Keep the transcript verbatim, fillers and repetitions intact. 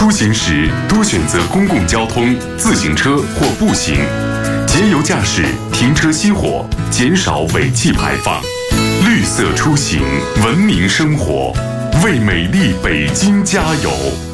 出行时多选择公共交通、自行车或步行，节油驾驶，停车熄火，减少尾气排放。绿色出行，文明生活，为美丽北京加油！